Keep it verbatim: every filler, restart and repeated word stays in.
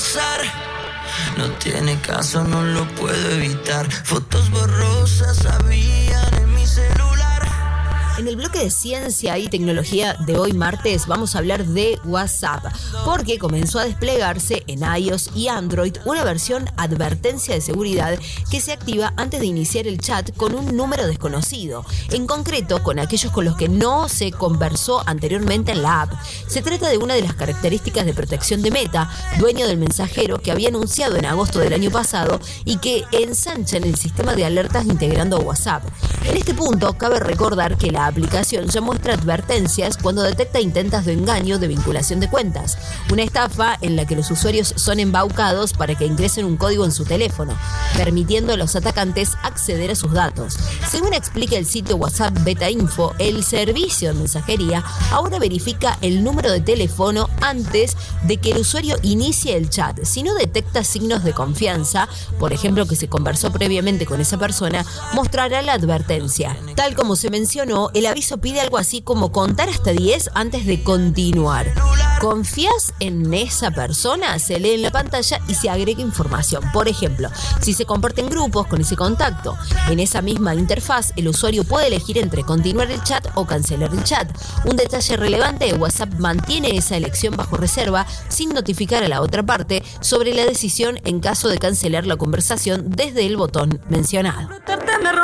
pasar. No tiene caso, no lo puedo evitar. Fotos borrosas habían en mi celular. En el bloque de ciencia y tecnología de hoy martes vamos a hablar de WhatsApp, porque comenzó a desplegarse en iOS y Android una versión advertencia de seguridad que se activa antes de iniciar el chat con un número desconocido, en concreto con aquellos con los que no se conversó anteriormente en la app. Se trata de una de las características de protección de Meta, dueño del mensajero, que había anunciado en agosto del año pasado y que ensancha en el sistema de alertas integrando a WhatsApp. En este punto cabe recordar que la aplicación ya muestra advertencias cuando detecta intentos de engaño de vinculación de cuentas, una estafa en la que los usuarios son embaucados para que ingresen un código en su teléfono, permitiendo a los atacantes acceder a sus datos. Según explica el sitio WhatsApp Beta Info, el servicio de mensajería ahora verifica el número de teléfono antes de que el usuario inicie el chat. Si no detecta signos de confianza, por ejemplo que se conversó previamente con esa persona, mostrará la advertencia. Tal como se mencionó, el aviso pide algo así como contar hasta diez antes de continuar. ¿Confías en esa persona? Se lee en la pantalla y se agrega información. Por ejemplo, si se comparten grupos con ese contacto. En esa misma interfaz, el usuario puede elegir entre continuar el chat o cancelar el chat. Un detalle relevante: WhatsApp mantiene esa elección bajo reserva sin notificar a la otra parte sobre la decisión en caso de cancelar la conversación desde el botón mencionado.